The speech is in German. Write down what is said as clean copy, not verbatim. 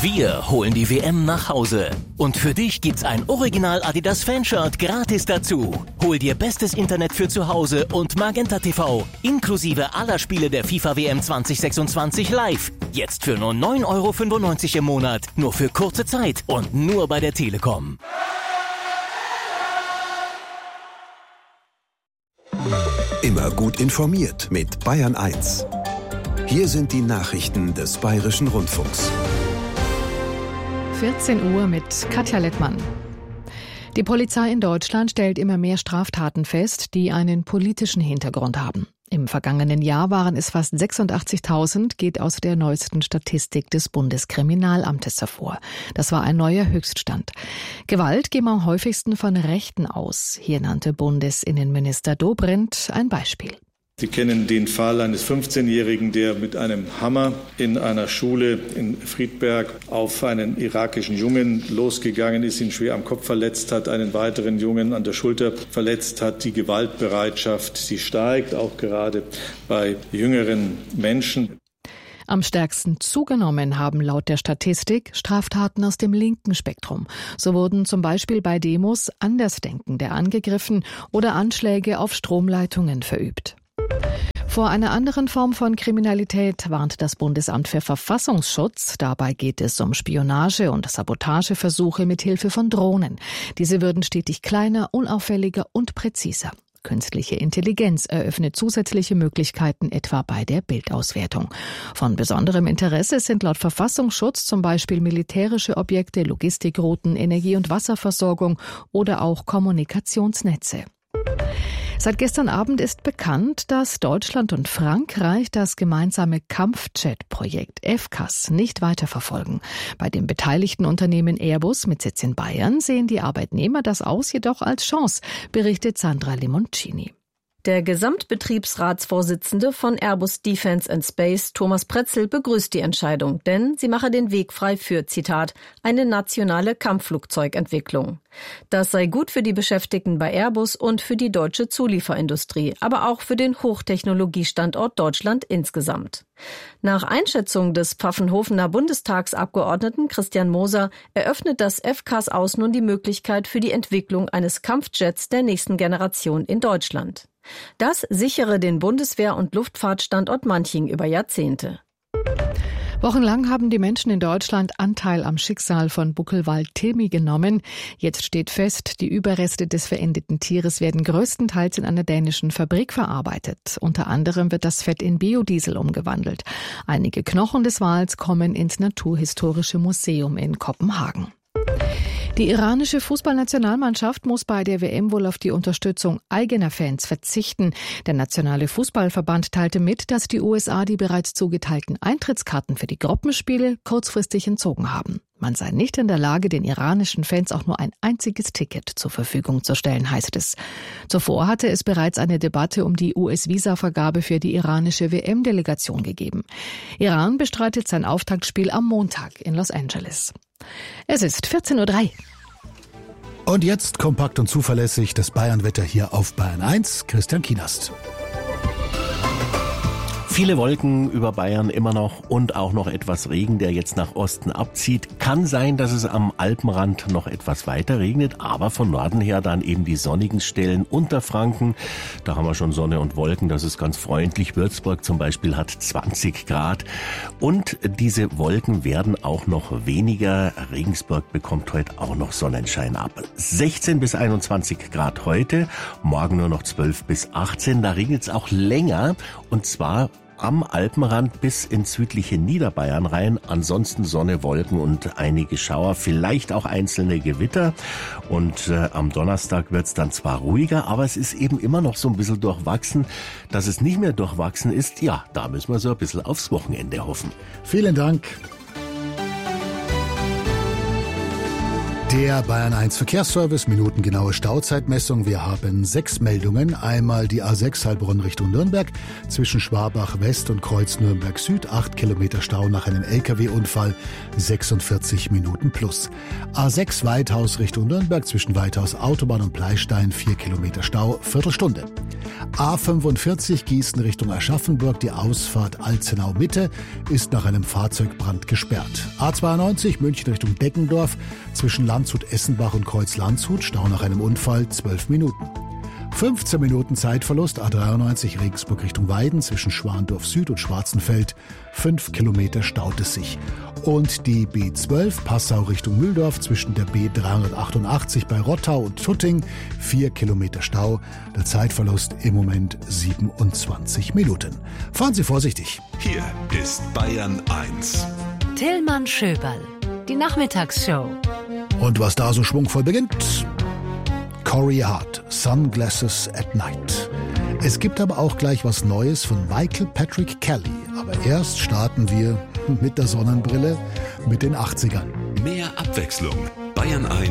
Wir holen die WM nach Hause. Und für dich gibt's ein Original Adidas Fanshirt gratis dazu. Hol dir bestes Internet für zu Hause und Magenta TV, inklusive aller Spiele der FIFA WM 2026 live. Jetzt für nur 9,95 € im Monat. Nur für kurze Zeit und nur bei der Telekom. Immer gut informiert mit Bayern 1. Hier sind die Nachrichten des Bayerischen Rundfunks. 14 Uhr mit Katja Lettmann. Die Polizei in Deutschland stellt immer mehr Straftaten fest, die einen politischen Hintergrund haben. Im vergangenen Jahr waren es fast 86.000, geht aus der neuesten Statistik des Bundeskriminalamtes hervor. Das war ein neuer Höchststand. Gewalt ging am häufigsten von Rechten aus. Hier nannte Bundesinnenminister Dobrindt ein Beispiel. Sie kennen den Fall eines 15-Jährigen, der mit einem Hammer in einer Schule in Friedberg auf einen irakischen Jungen losgegangen ist, ihn schwer am Kopf verletzt hat, einen weiteren Jungen an der Schulter verletzt hat. Die Gewaltbereitschaft, sie steigt auch gerade bei jüngeren Menschen. Am stärksten zugenommen haben laut der Statistik Straftaten aus dem linken Spektrum. So wurden zum Beispiel bei Demos Andersdenkende angegriffen oder Anschläge auf Stromleitungen verübt. Vor einer anderen Form von Kriminalität warnt das Bundesamt für Verfassungsschutz. Dabei geht es um Spionage und Sabotageversuche mit Hilfe von Drohnen. Diese würden stetig kleiner, unauffälliger und präziser. Künstliche Intelligenz eröffnet zusätzliche Möglichkeiten, etwa bei der Bildauswertung. Von besonderem Interesse sind laut Verfassungsschutz zum Beispiel militärische Objekte, Logistikrouten, Energie- und Wasserversorgung oder auch Kommunikationsnetze. Seit gestern Abend ist bekannt, dass Deutschland und Frankreich das gemeinsame Kampfjet-Projekt FCAS nicht weiterverfolgen. Bei dem beteiligten Unternehmen Airbus mit Sitz in Bayern sehen die Arbeitnehmer das Aus jedoch als Chance, berichtet Sandra Limoncini. Der Gesamtbetriebsratsvorsitzende von Airbus Defence and Space, Thomas Pretzel, begrüßt die Entscheidung, denn sie mache den Weg frei für, Zitat, eine nationale Kampfflugzeugentwicklung. Das sei gut für die Beschäftigten bei Airbus und für die deutsche Zulieferindustrie, aber auch für den Hochtechnologiestandort Deutschland insgesamt. Nach Einschätzung des Pfaffenhofener Bundestagsabgeordneten Christian Moser eröffnet das FCAS aus nun die Möglichkeit für die Entwicklung eines Kampfjets der nächsten Generation in Deutschland. Das sichere den Bundeswehr- und Luftfahrtstandort Manching über Jahrzehnte. Wochenlang haben die Menschen in Deutschland Anteil am Schicksal von Buckelwald-Tilmi genommen. Jetzt steht fest, die Überreste des verendeten Tieres werden größtenteils in einer dänischen Fabrik verarbeitet. Unter anderem wird das Fett in Biodiesel umgewandelt. Einige Knochen des Wals kommen ins Naturhistorische Museum in Kopenhagen. Die iranische Fußballnationalmannschaft muss bei der WM wohl auf die Unterstützung eigener Fans verzichten. Der nationale Fußballverband teilte mit, dass die USA die bereits zugeteilten Eintrittskarten für die Gruppenspiele kurzfristig entzogen haben. Man sei nicht in der Lage, den iranischen Fans auch nur ein einziges Ticket zur Verfügung zu stellen, heißt es. Zuvor hatte es bereits eine Debatte um die US-Visa-Vergabe für die iranische WM-Delegation gegeben. Iran bestreitet sein Auftaktspiel am Montag in Los Angeles. Es ist 14:03 Uhr. Und jetzt kompakt und zuverlässig das Bayernwetter hier auf Bayern 1. Christian Kienast. Viele Wolken über Bayern immer noch und auch noch etwas Regen, der jetzt nach Osten abzieht. Kann sein, dass es am Alpenrand noch etwas weiter regnet, aber von Norden her dann eben die sonnigen Stellen Unterfranken. Da haben wir schon Sonne und Wolken, das ist ganz freundlich. Würzburg zum Beispiel hat 20 Grad und diese Wolken werden auch noch weniger. Regensburg bekommt heute auch noch Sonnenschein ab. 16 bis 21 Grad heute, morgen nur noch 12 bis 18. Da regnet es auch länger und zwar am Alpenrand bis ins südliche Niederbayern rein. Ansonsten Sonne, Wolken und einige Schauer, vielleicht auch einzelne Gewitter. Und am Donnerstag wird es dann zwar ruhiger, aber es ist eben immer noch so ein bisschen durchwachsen. Dass es nicht mehr durchwachsen ist, ja, da müssen wir so ein bisschen aufs Wochenende hoffen. Vielen Dank. Der Bayern 1 Verkehrsservice, minutengenaue Stauzeitmessung. Wir haben 6 Meldungen. Einmal die A6 Heilbronn Richtung Nürnberg zwischen Schwabach West und Kreuz Nürnberg Süd. 8 Kilometer Stau nach einem LKW-Unfall, 46 Minuten plus. A6 Weithaus Richtung Nürnberg zwischen Weithaus Autobahn und Pleistein. 4 Kilometer Stau, Viertelstunde. A45 Gießen Richtung Aschaffenburg. Die Ausfahrt Alzenau Mitte ist nach einem Fahrzeugbrand gesperrt. A92 München Richtung Deckendorf zwischen Landshut-Essenbach und Kreuz-Landshut, Stau nach einem Unfall, 12 Minuten. 15 Minuten Zeitverlust, A93 Regensburg Richtung Weiden zwischen Schwandorf Süd und Schwarzenfeld, 5 Kilometer staut es sich. Und die B12 Passau Richtung Mühldorf zwischen der B388 bei Rottau und Tutting, 4 Kilometer Stau, der Zeitverlust im Moment 27 Minuten. Fahren Sie vorsichtig. Hier ist Bayern 1. Tillmann Schöberl, die Nachmittagsshow. Und was da so schwungvoll beginnt? Corey Hart, Sunglasses at Night. Es gibt aber auch gleich was Neues von Michael Patrick Kelly. Aber erst starten wir mit der Sonnenbrille mit den 80ern. Mehr Abwechslung. Bayern 1